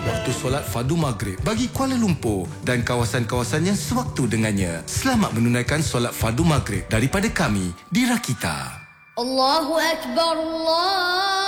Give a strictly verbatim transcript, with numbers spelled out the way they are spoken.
waktu solat fardu maghrib bagi Kuala Lumpur dan kawasan-kawasan yang sewaktu dengannya. Selamat menunaikan solat fardu maghrib daripada kami di Rakita. Allahu Akbar, Allah